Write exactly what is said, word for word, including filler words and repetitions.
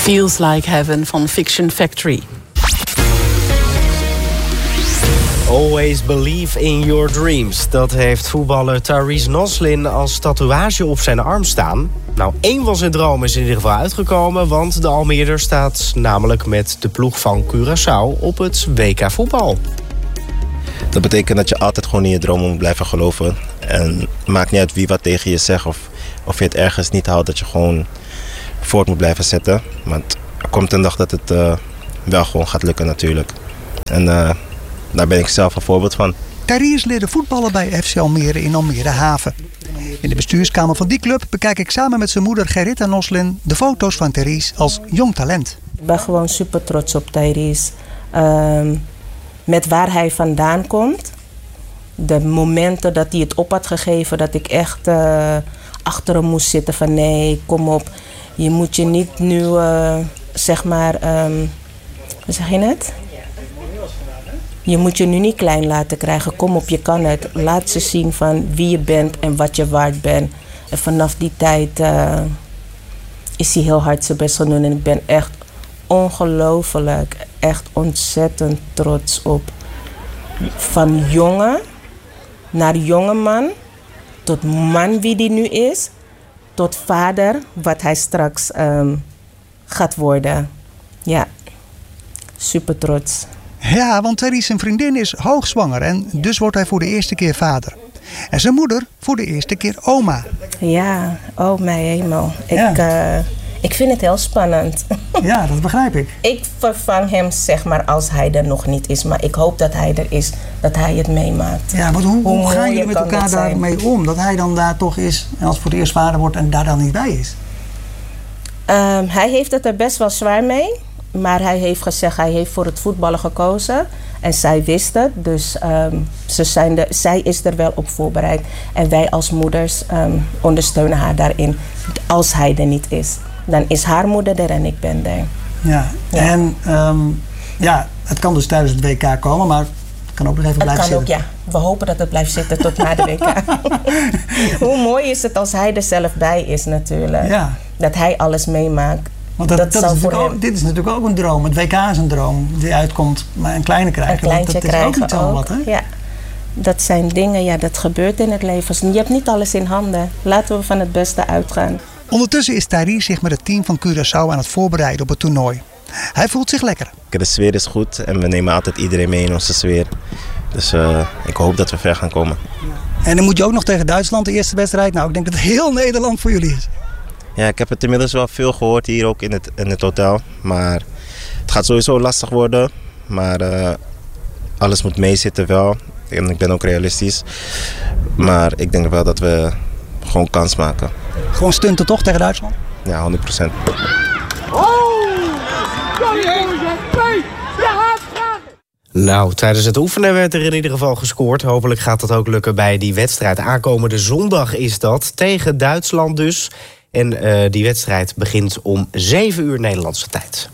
Feels Like Heaven van Fiction Factory. Always believe in your dreams. Dat heeft voetballer Tyrese Noslin als tatoeage op zijn arm staan. Nou, één van zijn dromen is in ieder geval uitgekomen, want de Almeerder staat namelijk met de ploeg van Curaçao op het W K voetbal. Dat betekent dat je altijd gewoon in je droom moet blijven geloven. En het maakt niet uit wie wat tegen je zegt of, of je het ergens niet houdt, dat je gewoon voort moet blijven zetten. Want er komt een dag dat het uh, wel gewoon gaat lukken natuurlijk. En uh, daar ben ik zelf een voorbeeld van. Tyrese leerde voetballen bij F C Almere in Almere Haven. In de bestuurskamer van die club bekijk ik samen met zijn moeder Gerritta Noslin de foto's van Tyrese als jong talent. Ik ben gewoon super trots op Tyrese. Um, met waar hij vandaan komt. De momenten dat hij het op had gegeven, dat ik echt uh, achter hem moest zitten van nee, kom op. Je moet je niet nu, uh, zeg maar, um, hoe zeg je het? Je moet je nu niet klein laten krijgen. Kom op, je kan het. Laat ze zien van wie je bent en wat je waard bent. En vanaf die tijd uh, is hij heel hard zijn best gaan doen. En ik ben echt ongelooflijk, echt ontzettend trots op. Van jongen naar jongeman, tot man wie die nu is, tot vader wat hij straks um, gaat worden. Ja, super trots. Ja, want Tyrese zijn vriendin is hoogzwanger en dus wordt hij voor de eerste keer vader. En zijn moeder voor de eerste keer oma. Ja, oh mijn hemel. Ik, ja. uh, ik vind het heel spannend. Ja, dat begrijp ik. Ik vervang hem zeg maar als hij er nog niet is. Maar ik hoop dat hij er is, dat hij het meemaakt. Ja, want hoe, hoe, hoe gaan jullie met elkaar dat daarmee om? Dat hij dan daar toch is en als voor het eerst vader wordt en daar dan niet bij is? Um, hij heeft het er best wel zwaar mee. Maar hij heeft gezegd, hij heeft voor het voetballen gekozen. En zij wist het. Dus um, ze zijn de, zij is er wel op voorbereid. En wij als moeders um, ondersteunen haar daarin. Als hij er niet is. Dan is haar moeder er en ik ben er. Ja, ja. En um, ja, het kan dus tijdens het W K komen. Maar het kan ook nog even het blijven kan zitten. Ook, ja. We hopen dat het blijft zitten tot na de W K. Hoe mooi is het als hij er zelf bij is natuurlijk. Ja. Dat hij alles meemaakt. Want dat, dat dat is ook, dit is natuurlijk ook een droom. Het W K is een droom die uitkomt, maar een kleine krijgen. Een kleintje dat krijgen is ook niet zo wat, hè? Ja, dat zijn dingen, ja, dat gebeurt in het leven. Je hebt niet alles in handen. Laten we van het beste uitgaan. Ondertussen is Tyrese zich met het team van Curaçao aan het voorbereiden op het toernooi. Hij voelt zich lekker. De sfeer is goed en we nemen altijd iedereen mee in onze sfeer. Dus uh, ik hoop dat we ver gaan komen. En dan moet je ook nog tegen Duitsland de eerste wedstrijd. Nou, ik denk dat heel Nederland voor jullie is. Ja, ik heb het inmiddels wel veel gehoord hier ook in het, in het hotel. Maar het gaat sowieso lastig worden. Maar uh, alles moet meezitten wel. En ik ben ook realistisch. Maar ik denk wel dat we gewoon kans maken. Gewoon stunten toch tegen Duitsland? Ja, honderd procent. Nou, tijdens het oefenen werd er in ieder geval gescoord. Hopelijk gaat dat ook lukken bij die wedstrijd. Aankomende zondag is dat, tegen Duitsland dus. En uh, die wedstrijd begint om zeven uur Nederlandse tijd.